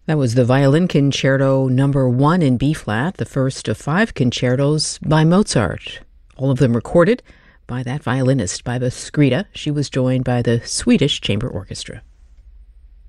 That was the Violin Concerto Number 1 in B-flat, the first of 5 concertos by Mozart. All of them recorded by that violinist, by the Skrita. She was joined by the Swedish Chamber Orchestra.